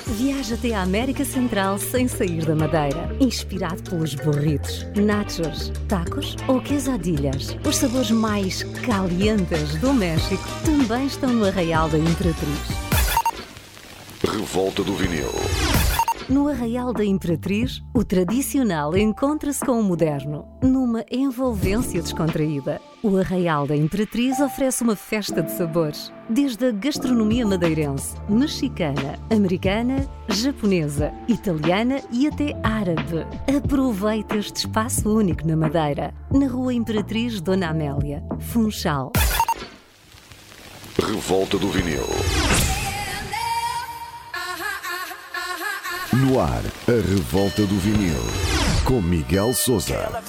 Viaja até à América Central sem sair da Madeira. Inspirado pelos burritos, nachos, tacos ou quesadillas. Os sabores mais calientes do México também estão no Arraial da Imperatriz. Revolta do Vinil. No Arraial da Imperatriz, o tradicional encontra-se com o moderno, numa envolvência descontraída. O Arraial da Imperatriz oferece uma festa de sabores, desde a gastronomia madeirense, mexicana, americana, japonesa, italiana e até árabe. Aproveita este espaço único na Madeira, na Rua Imperatriz Dona Amélia, Funchal. Revolta do Vinil. No ar, a Revolta do Vinil, com Miguel Sousa.